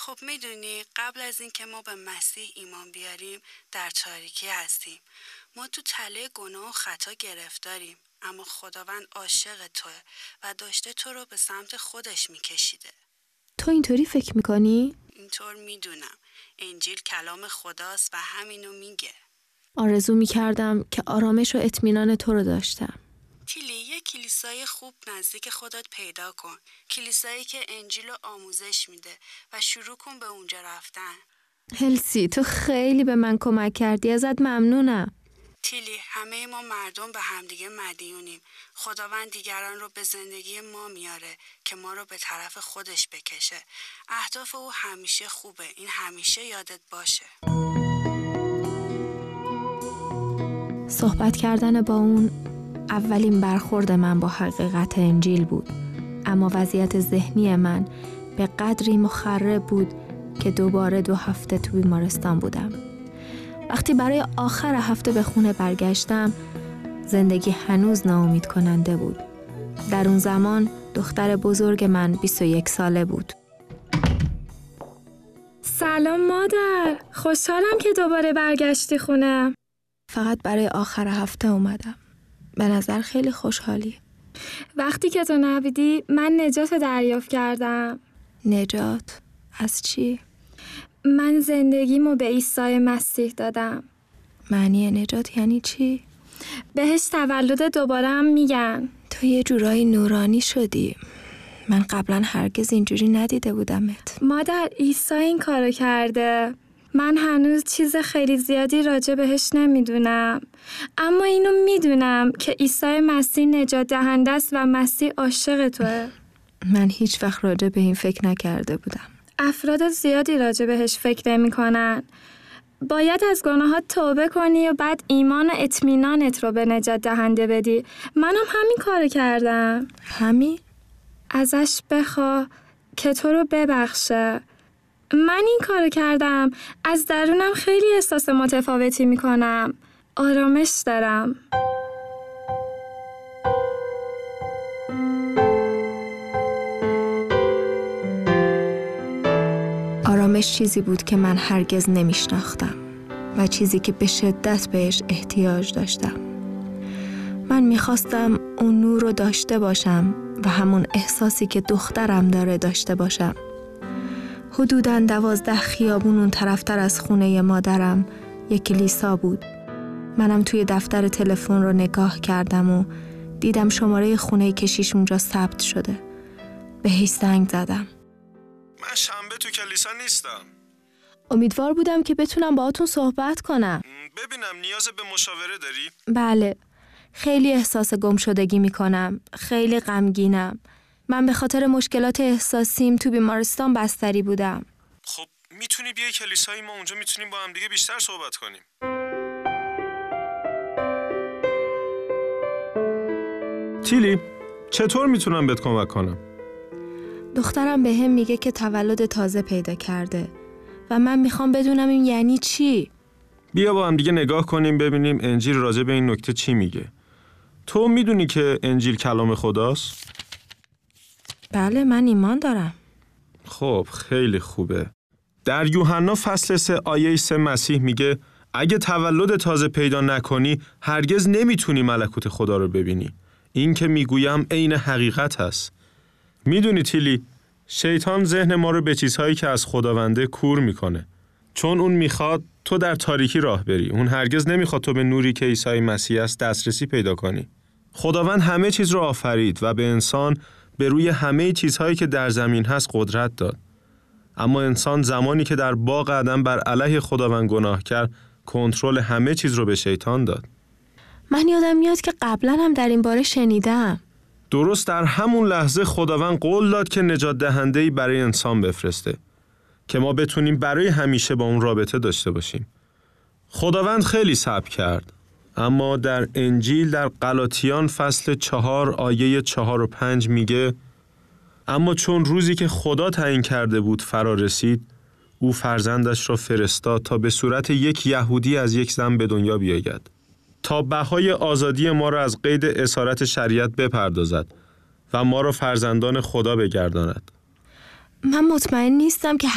خب میدونی قبل از این که ما به مسیح ایمان بیاریم در تاریکی هستیم. ما تو تله گناه و خطا گرفتاریم، اما خداوند عاشق توه و داشته تو رو به سمت خودش میکشیده. تو اینطوری فکر میکنی؟ اینطور میدونم. انجیل کلام خداست و همینو میگه. آرزو میکردم که آرامش و اطمینان تو رو داشتم. تیلی، یه کلیسای خوب نزدیک خودت پیدا کن. کلیسایی که انجیل رو آموزش میده و شروع کن به اونجا رفتن. هلسی، تو خیلی به من کمک کردی، ازت ممنونم. تیلی، همه ما مردم به همدیگه مدیونیم. خداوند دیگران رو به زندگی ما میاره که ما رو به طرف خودش بکشه. اهداف او همیشه خوبه، این همیشه یادت باشه. صحبت کردن با اون اولین برخورد من با حقیقت انجیل بود، اما وضعیت ذهنی من به قدری مخرب بود که دوباره 2 هفته تو بیمارستان بودم. وقتی برای آخر هفته به خونه برگشتم، زندگی هنوز ناامید کننده بود. در اون زمان دختر بزرگ من 21 ساله بود. سلام مادر، خوشحالم که دوباره برگشتی خونه. فقط برای آخر هفته اومدم. به نظر خیلی خوشحالی. وقتی که تو نبودی من نجات دریافت کردم. نجات؟ از چی؟ من زندگیمو به عیسی مسیح دادم. معنی نجات یعنی چی؟ بهش تولد دوباره هم میگن. تو یه جورایی نورانی شدی. من قبلا هرگز اینجوری ندیده بودمت. مادر، عیسی این کارو کرده. من هنوز چیز خیلی زیادی راجع بهش نمیدونم، اما اینو میدونم که عیسی مسیح نجات دهنده است و مسیح عاشق توه. من هیچ وقت راجع به این فکر نکرده بودم. افراد زیادی راجع بهش فکر نمی‌کنن. باید از گناهات توبه کنی و بعد ایمان و اطمینانت رو به نجات دهنده بدی. منم همین کارو کردم. همین؟ ازش بخوا که تو رو ببخشه. من این کارو کردم. از درونم خیلی احساس متفاوتی میکنم. آرامش دارم. آرامش چیزی بود که من هرگز نمیشناختم و چیزی که به شدت بهش احتیاج داشتم. من میخواستم اون نور رو داشته باشم و همون احساسی که دخترم داره داشته باشم. حدوداً 12 خیابون اون طرفتر از خونه مادرم یک کلیسا بود. منم توی دفتر تلفن رو نگاه کردم و دیدم شماره خونه کشیش اونجا ثبت شده. بهش زنگ زدم. من شنبه تو کلیسا نیستم. امیدوار بودم که بتونم باهاتون صحبت کنم. ببینم نیاز به مشاوره داری؟ بله. خیلی احساس گمشدگی میکنم. خیلی غمگینم. من به خاطر مشکلات احساسیم تو بیمارستان بستری بودم. خب میتونی بیای کلیسای ما، اونجا میتونیم با هم دیگه بیشتر صحبت کنیم. تیلی، چطور میتونم بهت کمک کنم؟ دخترم به هم میگه که تولد تازه پیدا کرده و من میخوام بدونم این یعنی چی؟ بیا با هم دیگه نگاه کنیم ببینیم انجیل راجع به این نکته چی میگه. تو میدونی که انجیل کلام خداست؟ بله، من ایمان دارم. خب خیلی خوبه. در یوحنا فصل 3 آیه 3 مسیح میگه اگه تولد تازه پیدا نکنی هرگز نمیتونی ملکوت خدا رو ببینی. این که میگویم عین حقیقت هست. میدونی تیلی، شیطان ذهن ما رو به چیزهایی که از خداونده کور میکنه. چون اون میخواد تو در تاریکی راه بری. اون هرگز نمیخواد تو به نوری که عیسی مسیح است دسترسی پیدا کنی. خداوند همه چیز رو آفرید و به انسان به روی همه چیزهایی که در زمین هست قدرت داد. اما انسان زمانی که در باغ عدن بر علیه خداوند گناه کرد، کنترل همه چیز رو به شیطان داد. من یادم میاد که قبلا هم در این باره شنیدم. درست در همون لحظه خداوند قول داد که نجات دهنده‌ای برای انسان بفرسته که ما بتونیم برای همیشه با اون رابطه داشته باشیم. خداوند خیلی صبر کرد، اما در انجیل در غلاطیان فصل 4 آیه 4 و 5 میگه اما چون روزی که خدا تعیین کرده بود فرا رسید، او فرزندش را فرستاد تا به صورت یک یهودی از یک زن به دنیا بیاید، تا بهای آزادی ما را از قید اسارت شریعت بپردازد و ما را فرزندان خدا بگرداند. من مطمئن نیستم که